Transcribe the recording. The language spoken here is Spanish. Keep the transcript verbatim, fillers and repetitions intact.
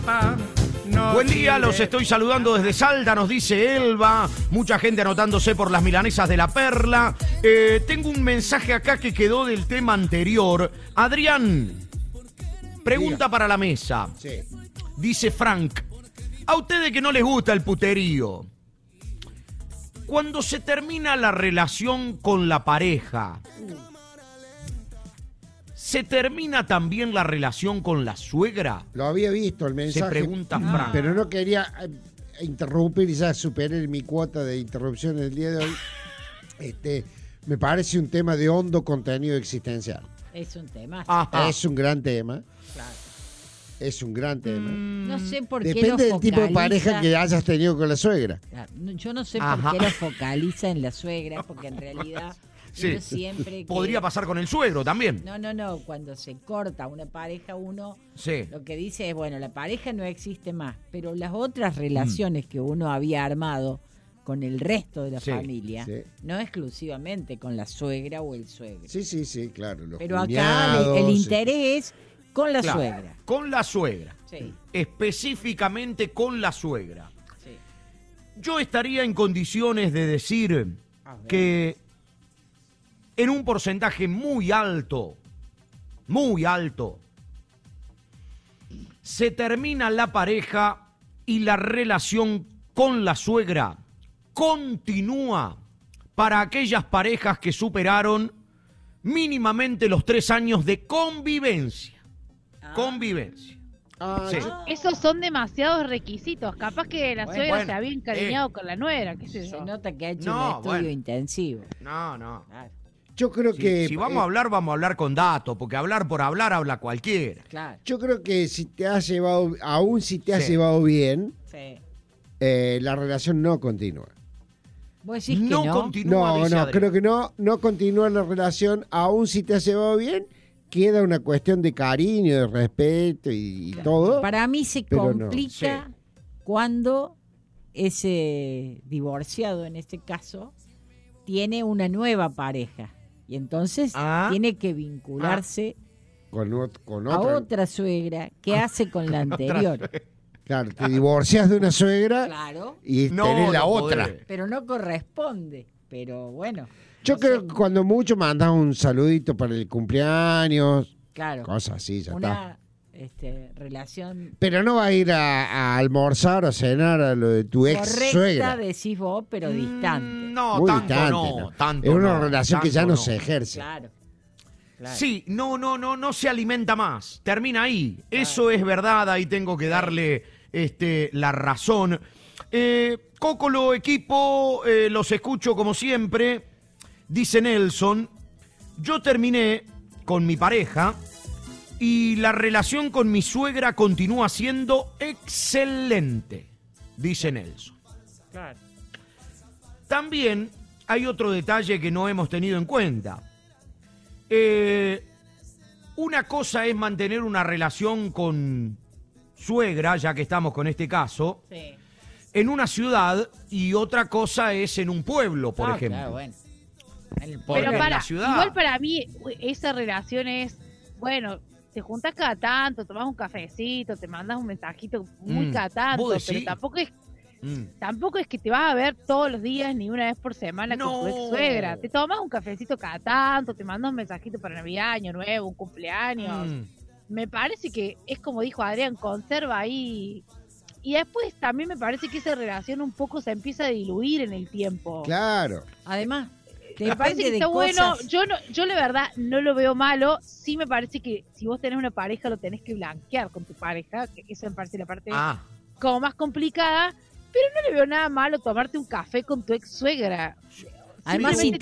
No Buen día, los estoy saludando desde Salta, nos dice Elba. Mucha gente anotándose por las milanesas de la Perla. Eh, tengo un mensaje acá que quedó del tema anterior. Adrián, pregunta para la mesa. Sí. Dice Frank, a ustedes que no les gusta el puterío, cuando se termina la relación con la pareja, ¿se termina también la relación con la suegra? Lo había visto el mensaje. Se pregunta no, Frank. Pero no quería eh, interrumpir y ya superé mi cuota de interrupción el día de hoy. Este, me parece un tema de hondo contenido existencial. Es un tema. Ajá. Es un gran tema. Claro. Es un gran tema. Mm, no sé por qué Depende lo del tipo de focaliza- pareja que hayas tenido con la suegra. Claro, no, yo no sé Ajá. por qué lo focaliza en la suegra, porque en realidad Sí. uno siempre que- Podría pasar con el suegro también. No, no, no. Cuando se corta una pareja, uno Sí. lo que dice es, bueno, la pareja no existe más, pero las otras relaciones que uno había armado con el resto de la Sí, familia, sí. no exclusivamente con la suegra o el suegro. Sí, sí, sí, claro. Los pero acá cuñados, el, el sí. interés es con la Claro, suegra. Con la suegra. Sí, Específicamente con la suegra. sí. Yo estaría en condiciones de decir A ver. que en un porcentaje muy alto, muy alto, se termina la pareja y la relación con la suegra continúa para aquellas parejas que superaron mínimamente los tres años de convivencia. Ah. Convivencia. Ah, Sí. yo- Esos son demasiados requisitos. Capaz que la Bueno, suegra bueno, se había encariñado con la nuera, qué sé Se yo. nota que ha hecho No, un estudio bueno. intensivo. No, no. Claro, yo creo Si, que si vamos eh, a hablar, vamos a hablar con datos, porque hablar por hablar habla cualquiera. claro. yo creo que si te has llevado, aún si te has Sí. llevado bien, Sí. eh, la relación no continúa. ¿Vos decís No que no? continúa, No, dice no, Adrián. creo que no, no continúa la relación, aún si te has llevado bien, queda una cuestión de cariño, de respeto y, y todo. Para mí se Pero no. complica Sí. cuando ese divorciado, en este caso, tiene una nueva pareja. Y entonces Ah. tiene que vincularse Con, ot- con a otra. otra suegra. ¿Qué hace con la anterior? Claro, te divorcias de una suegra Claro, y No, tenés la no otra. podés. pero no corresponde. Pero bueno. Yo no creo sé, que cuando mucho mandas un saludito para el cumpleaños, claro, cosas así, ya está. una este, relación Pero no va a ir a, a almorzar o a cenar a lo de tu ex correcta, suegra. decís vos, pero distante. Mm, No, Muy tanto distante, no, ¿no? tanto Es una no, relación que ya tanto no se ejerce. Claro. claro. Sí, no, no, no, no se alimenta más. Termina ahí. Eso es verdad, ahí tengo que darle este, la razón. Eh, Cócolo, equipo, eh, los escucho como siempre. Dice Nelson, yo terminé con mi pareja y la relación con mi suegra continúa siendo excelente, dice Nelson. Claro. También hay otro detalle que no hemos tenido en cuenta. Eh, una cosa es mantener una relación con suegra, ya que estamos con este caso, Sí. en una ciudad y otra cosa es en un pueblo, por Ah, ejemplo. claro, bueno. En el Porque Pero en para, la ciudad- igual para mí esa relación es, bueno, te juntas cada tanto, tomas un cafecito, te mandas un mensajito muy Mm, cada tanto, ¿vos pero decís? tampoco es Mm. tampoco es que te vas a ver todos los días ni una vez por semana No. con tu ex suegra. Te tomas un cafecito cada tanto, te mandas un mensajito para Navidad, Año Nuevo, un cumpleaños. Mm. Me parece que es como dijo Adrián, conserva ahí. Y después también me parece que esa relación un poco se empieza a diluir en el tiempo. Claro. Además, Me parece depende que de está bueno. cosas. Yo no, yo la verdad no lo veo malo. Sí me parece que si vos tenés una pareja lo tenés que blanquear con tu pareja, que esa me parece la parte Ah, como más complicada. Pero no le veo nada malo tomarte un café con tu ex suegra. Además, si